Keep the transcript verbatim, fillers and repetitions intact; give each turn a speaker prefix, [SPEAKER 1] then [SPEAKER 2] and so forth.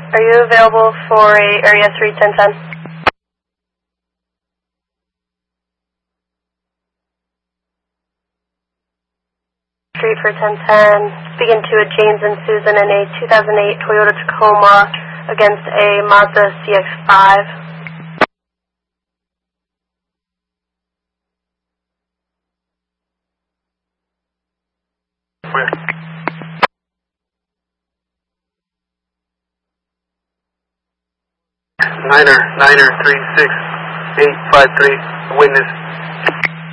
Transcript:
[SPEAKER 1] Are you available for a area three ten ten? Street for ten ten. Speaking to a James and Susan in a two thousand eight Toyota Tacoma against a Mazda C X five.
[SPEAKER 2] Where? Niner, Niner, three six eight five three, witness.